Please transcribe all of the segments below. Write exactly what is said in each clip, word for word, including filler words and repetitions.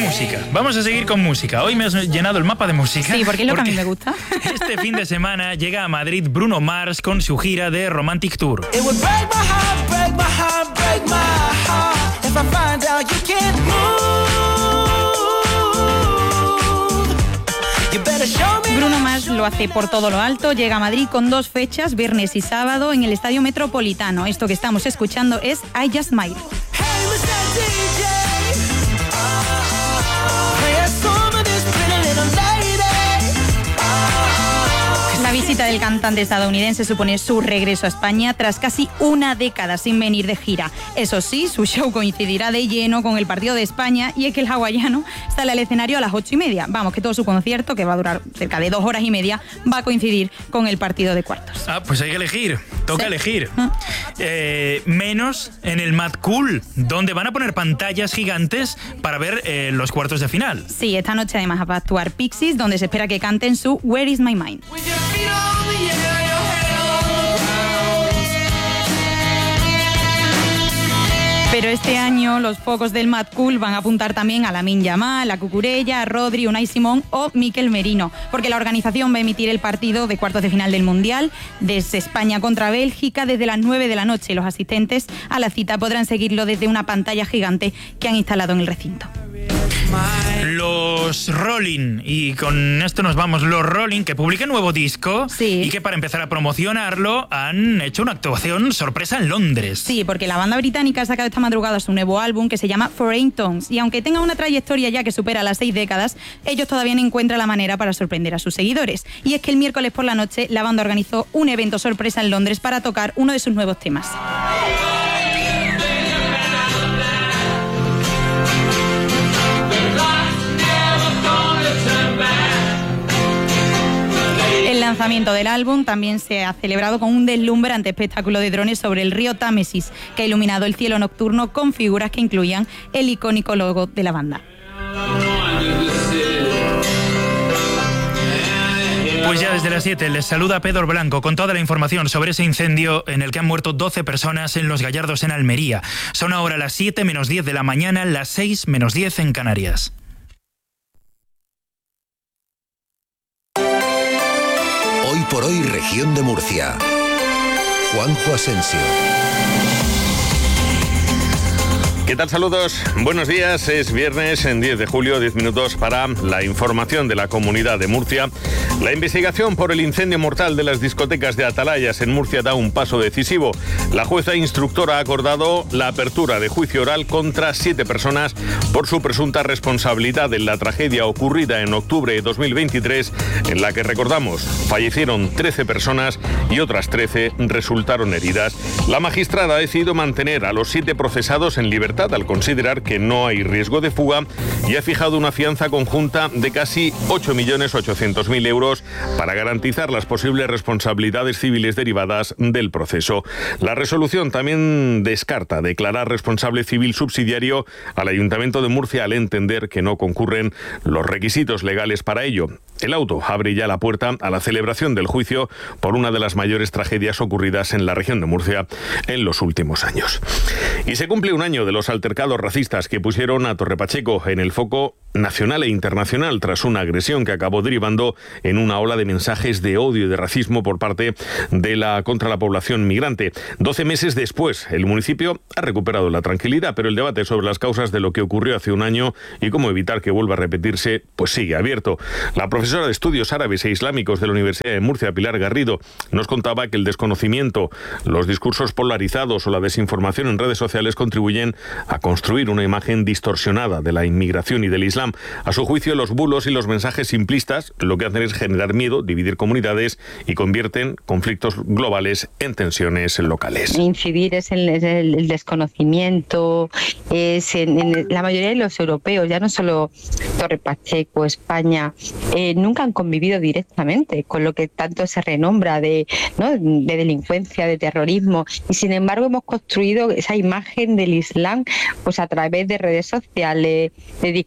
música. Vamos a seguir con música. Hoy me has llenado el mapa de música. Sí, porque es lo porque que a mí me gusta. Este fin de semana llega a Madrid Bruno Mars con su gira de Romantic Tour. Bruno Mars lo hace por todo lo alto, llega a Madrid con dos fechas, viernes y sábado, en el Estadio Metropolitano. Esto que estamos escuchando es I Just Might. La visita del cantante estadounidense supone su regreso a España tras casi una década sin venir de gira. Eso sí, su show coincidirá de lleno con el partido de España y es que el hawaiano sale al escenario a las ocho y media. Vamos, que todo su concierto, que va a durar cerca de dos horas y media, va a coincidir con el partido de cuartos. Ah, pues hay que elegir, toca ¿Sí? elegir. ¿Ah? Eh, menos en el Mad Cool, donde van a poner pantallas gigantes para ver eh, los cuartos de final. Sí, esta noche además va a actuar Pixies, donde se espera que canten su Where Is My Mind. Pero este año los focos del Mad Cool van a apuntar también a Lamine Yamal, a Cucurella, a Rodri, Unai Simón o Mikel Merino, porque la organización va a emitir el partido de cuartos de final del Mundial desde España contra Bélgica desde las nueve de la noche. Los asistentes a la cita podrán seguirlo desde una pantalla gigante que han instalado en el recinto. Los Rolling, y con esto nos vamos, los Rolling, que publican nuevo disco sí. y que para empezar a promocionarlo han hecho una actuación sorpresa en Londres. Sí, porque la banda británica ha sacado esta madrugada su nuevo álbum que se llama Foreign Tongues, y aunque tenga una trayectoria ya que supera las seis décadas, ellos todavía no encuentran la manera para sorprender a sus seguidores. Y es que el miércoles por la noche la banda organizó un evento sorpresa en Londres para tocar uno de sus nuevos temas. El lanzamiento del álbum también se ha celebrado con un deslumbrante espectáculo de drones sobre el río Támesis, que ha iluminado el cielo nocturno con figuras que incluían el icónico logo de la banda. Pues ya desde las siete les saluda Pedro Blanco con toda la información sobre ese incendio en el que han muerto doce personas en Los Gallardos, en Almería. Son ahora las siete menos diez de la mañana, las seis menos diez en Canarias. Hoy por hoy, región de Murcia. Juanjo Asensio. ¿Qué tal? Saludos, buenos días. Es viernes, en diez de julio, diez minutos para la información de la Comunidad de Murcia. La investigación por el incendio mortal de las discotecas de Atalayas en Murcia da un paso decisivo. La jueza instructora ha acordado la apertura de juicio oral contra siete personas por su presunta responsabilidad en la tragedia ocurrida en octubre de dos mil veintitrés, en la que, recordamos, fallecieron trece personas y otras trece resultaron heridas. La magistrada ha decidido mantener a los siete procesados en libertad al considerar que no hay riesgo de fuga y ha fijado una fianza conjunta de casi ocho millones ochocientos mil euros para garantizar las posibles responsabilidades civiles derivadas del proceso. La resolución también descarta declarar responsable civil subsidiario al Ayuntamiento de Murcia al entender que no concurren los requisitos legales para ello. El auto abre ya la puerta a la celebración del juicio por una de las mayores tragedias ocurridas en la región de Murcia en los últimos años. Y se cumple un año de los altercados racistas que pusieron a Torre Pacheco en el foco nacional e internacional tras una agresión que acabó derivando en una ola de mensajes de odio y de racismo por parte de la contra la población migrante. Doce meses después, el municipio ha recuperado la tranquilidad, pero el debate sobre las causas de lo que ocurrió hace un año y cómo evitar que vuelva a repetirse, pues sigue abierto. La profesora de Estudios Árabes e Islámicos de la Universidad de Murcia, Pilar Garrido, nos contaba que el desconocimiento, los discursos polarizados o la desinformación en redes sociales contribuyen a construir una imagen distorsionada de la inmigración y del Islam. A su juicio, los bulos y los mensajes simplistas lo que hacen es generar miedo, dividir comunidades y convierten conflictos globales en tensiones locales. Incidir es el, el, el desconocimiento, es en, en la mayoría de los europeos, ya no solo Torre Pacheco, España, eh, nunca han convivido directamente con lo que tanto se renombra de, ¿no? de delincuencia, de terrorismo, y sin embargo hemos construido esa imagen del Islam pues a través de redes sociales, de discursos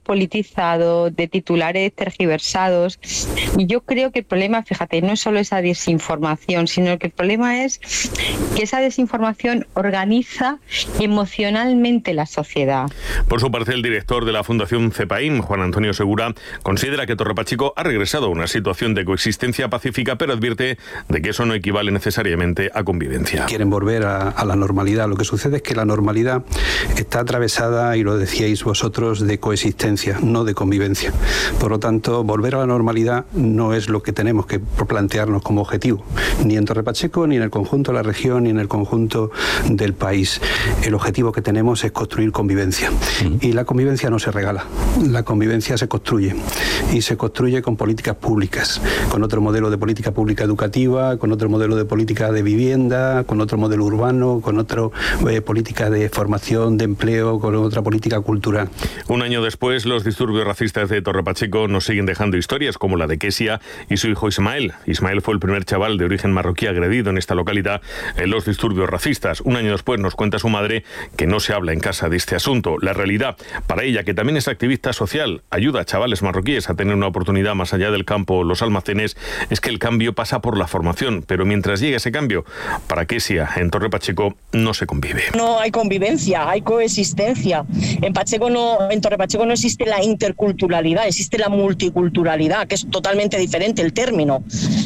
politizados, de titulares tergiversados. Y yo creo que el problema, fíjate, no es solo esa desinformación, sino que el problema es que esa desinformación organiza emocionalmente la sociedad. Por su parte, el director de la Fundación CEPAIM, Juan Antonio Segura, considera que Torre Pacheco ha regresado a una situación de coexistencia pacífica, pero advierte de que eso no equivale necesariamente a convivencia. Quieren volver a, a la normalidad. Lo que sucede es que la normalidad está atravesada, y lo decíais vosotros, de coexistencia, no de convivencia. Por lo tanto, volver a la normalidad no es lo que tenemos que plantearnos como objetivo, ni en Torre Pacheco, ni en el conjunto de la región, ni en el conjunto del país. El objetivo que tenemos es construir convivencia. Uh-huh. Y la convivencia no se regala, la convivencia se construye. Y se construye con políticas públicas, con otro modelo de política pública educativa, con otro modelo de política de vivienda, con otro modelo urbano, con otra eh, política de formación, de empleo, con otra política cultural. Un año después, los disturbios racistas de Torre Pacheco nos siguen dejando historias como la de Kesia y su hijo Ismael. Ismael fue el primer chaval de origen marroquí agredido en esta localidad en los disturbios racistas. Un año después nos cuenta su madre que no se habla en casa de este asunto. La realidad, para ella, que también es activista social, ayuda a chavales marroquíes a tener una oportunidad más allá del campo o los almacenes, es que el cambio pasa por la formación. Pero mientras llegue ese cambio, para Kesia, en Torre Pacheco, no se convive. No hay convivencia, hay coexistencia. En Pacheco no, en Torre Pacheco no existe la interculturalidad, existe la multiculturalidad, que es totalmente diferente el término.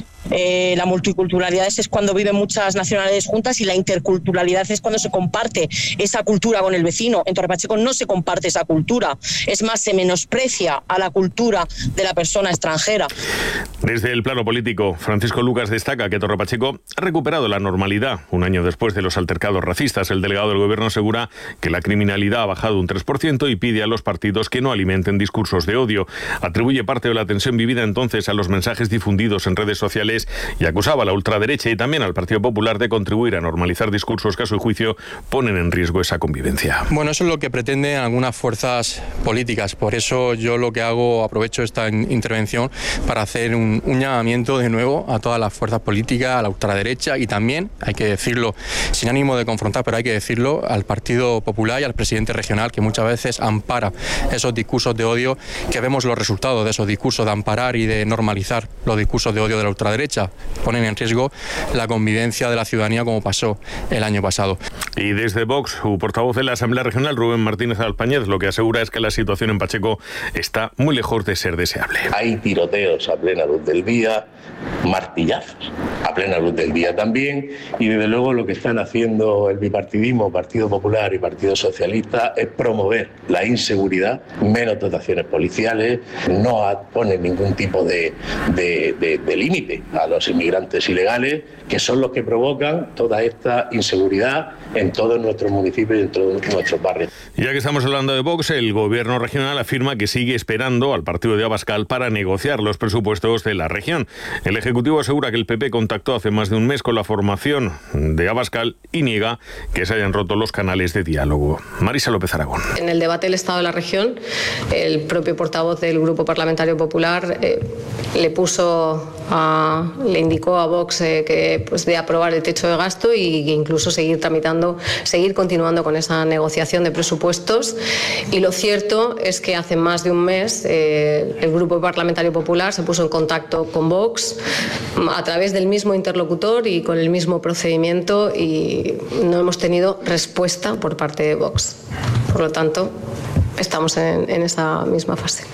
Eh, la multiculturalidad es cuando viven muchas nacionalidades juntas y la interculturalidad es cuando se comparte esa cultura con el vecino. En Torre Pacheco no se comparte esa cultura, es más, se menosprecia a la cultura de la persona extranjera. Desde el plano político, Francisco Lucas destaca que Torre Pacheco ha recuperado la normalidad. Un año después de los altercados racistas, el delegado del gobierno asegura que la criminalidad ha bajado un tres por ciento y pide a los partidos que no alimenten discursos de odio. Atribuye parte de la tensión vivida entonces a los mensajes difundidos en redes sociales y acusaba a la ultraderecha y también al Partido Popular de contribuir a normalizar discursos que a su juicio ponen en riesgo esa convivencia. Bueno, eso es lo que pretenden algunas fuerzas políticas. Por eso yo lo que hago, aprovecho esta intervención para hacer un, un llamamiento de nuevo a todas las fuerzas políticas, a la ultraderecha y también, hay que decirlo, sin ánimo de confrontar, pero hay que decirlo, al Partido Popular y al presidente regional, que muchas veces ampara esos discursos de odio, que vemos los resultados de esos discursos, de amparar y de normalizar los discursos de odio de la ultraderecha. Ponen en riesgo la convivencia de la ciudadanía como pasó el año pasado. Y desde Vox, su portavoz de la Asamblea Regional, Rubén Martínez Alpañez, lo que asegura es que la situación en Pacheco está muy lejos de ser deseable. Hay tiroteos a plena luz del día, martillazos a plena luz del día también, y desde luego lo que están haciendo el bipartidismo, Partido Popular y Partido Socialista, es promover la inseguridad, menos dotaciones policiales, no ponen ningún tipo de, de, de, de límite a los inmigrantes ilegales, que son los que provocan toda esta inseguridad en todos nuestros municipios y en todos nuestros barrios. Ya que estamos hablando de Vox, el gobierno regional afirma que sigue esperando al partido de Abascal para negociar los presupuestos de la región. El Ejecutivo asegura que el P P contactó hace más de un mes con la formación de Abascal y niega que se hayan roto los canales de diálogo. Marisa López Aragón. En el debate del Estado de la región, el propio portavoz del Grupo Parlamentario Popular eh, le puso a, le indicó a Vox eh, que pues de aprobar el techo de gasto y incluso seguir tramitando, seguir continuando con esa negociación de presupuestos. Y lo cierto es que hace más de un mes eh, el Grupo Parlamentario Popular se puso en contacto con Vox a través del mismo interlocutor y con el mismo procedimiento y no hemos tenido respuesta por parte de Vox. Por lo tanto, estamos en, en esa misma fase.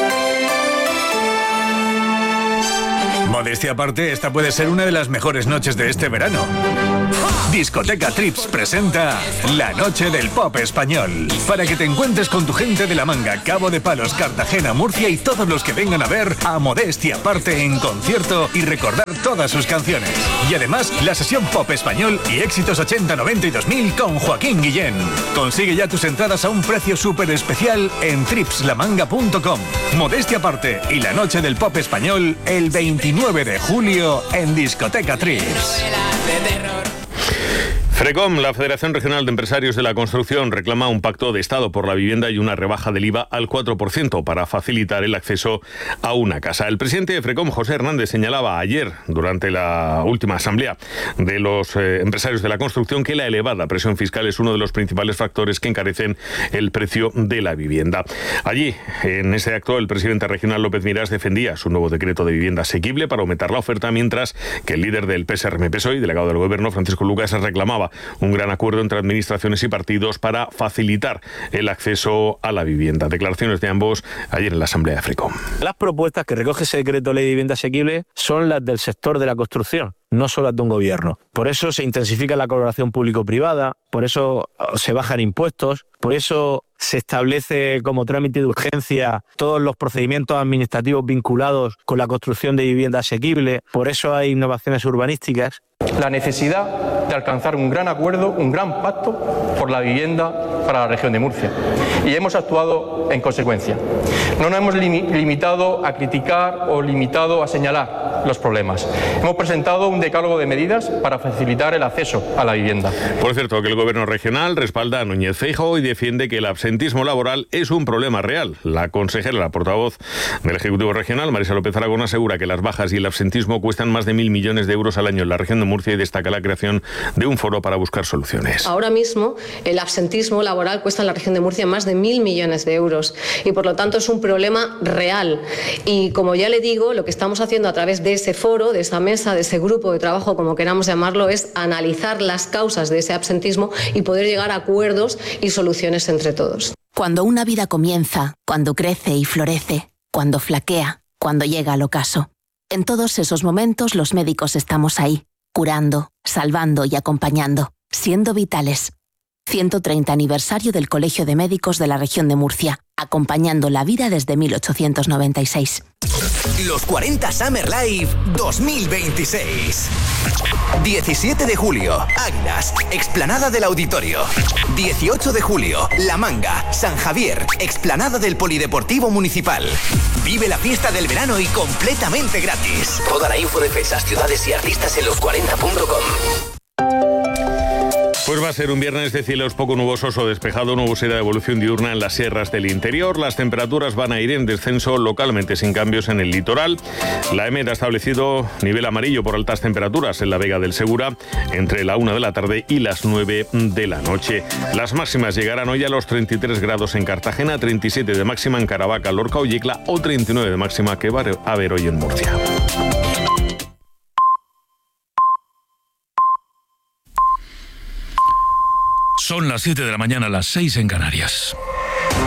Modestia aparte, esta puede ser una de las mejores noches de este verano. Discoteca Trips presenta La Noche del Pop Español. Para que te encuentres con tu gente de La Manga, Cabo de Palos, Cartagena, Murcia y todos los que vengan a ver a Modestia aparte en concierto y recordar todas sus canciones. Y además, la sesión Pop Español y éxitos ochenta, noventa y dos mil con Joaquín Guillén. Consigue ya tus entradas a un precio súper especial en trips la manga punto com. Modestia aparte y La Noche del Pop Español el veintinueve de julio en Discoteca Trips. FRECOM, la Federación Regional de Empresarios de la Construcción, reclama un pacto de Estado por la vivienda y una rebaja del I V A al cuatro por ciento para facilitar el acceso a una casa. El presidente de FRECOM, José Hernández, señalaba ayer, durante la última asamblea de los eh, empresarios de la construcción, que la elevada presión fiscal es uno de los principales factores que encarecen el precio de la vivienda. Allí, en ese acto, el presidente regional López Miras defendía su nuevo decreto de vivienda asequible para aumentar la oferta, mientras que el líder del P S R M P S O E y delegado del Gobierno, Francisco Lucas, reclamaba un gran acuerdo entre administraciones y partidos para facilitar el acceso a la vivienda. Declaraciones de ambos ayer en la asamblea de FRECOM. Las propuestas que recoge ese decreto de ley de vivienda asequible son las del sector de la construcción, no solo las de un gobierno. Por eso se intensifica la colaboración público-privada, por eso se bajan impuestos, por eso se establece como trámite de urgencia todos los procedimientos administrativos vinculados con la construcción de vivienda asequible, por eso hay innovaciones urbanísticas. La necesidad de alcanzar un gran acuerdo, un gran pacto por la vivienda para la región de Murcia. Y hemos actuado en consecuencia. No nos hemos limi- limitado a criticar o limitado a señalar los problemas. Hemos presentado un decálogo de medidas para facilitar el acceso a la vivienda. Por cierto, que el Gobierno regional respalda a Núñez Feijóo y defiende que el absentismo laboral es un problema real. La consejera, la portavoz del Ejecutivo Regional, Marisa López Aragón, asegura que las bajas y el absentismo cuestan más de mil millones de euros al año en la región de Murcia y destaca la creación de un foro para buscar soluciones. Ahora mismo el absentismo laboral cuesta en la región de Murcia más de mil millones de euros y por lo tanto es un problema real. Y como ya le digo, lo que estamos haciendo a través de ese foro, de esa mesa, de ese grupo de trabajo, como queramos llamarlo, es analizar las causas de ese absentismo y poder llegar a acuerdos y soluciones entre todos. Cuando una vida comienza, cuando crece y florece, cuando flaquea, cuando llega al ocaso. En todos esos momentos los médicos estamos ahí, curando, salvando y acompañando, siendo vitales. ciento treinta aniversario del Colegio de Médicos de la región de Murcia, acompañando la vida desde mil ochocientos noventa y seis. Los cuarenta Summer Live dos mil veintiséis. diecisiete de julio, Águilas, Explanada del Auditorio. dieciocho de julio, La Manga, San Javier, Explanada del Polideportivo Municipal. Vive la fiesta del verano y completamente gratis. Toda la info de fechas, ciudades y artistas en los cuarenta punto com. Pues va a ser un viernes de cielos poco nubosos o despejado, nubosidad de evolución diurna en las sierras del interior. Las temperaturas van a ir en descenso localmente sin cambios en el litoral. La EMET ha establecido nivel amarillo por altas temperaturas en la Vega del Segura entre la una de la tarde y las nueve de la noche. Las máximas llegarán hoy a los treinta y tres grados en Cartagena, treinta y siete de máxima en Caravaca, Lorca o Yecla o treinta y nueve de máxima que va a haber hoy en Murcia. Son las siete de la mañana, las seis en Canarias.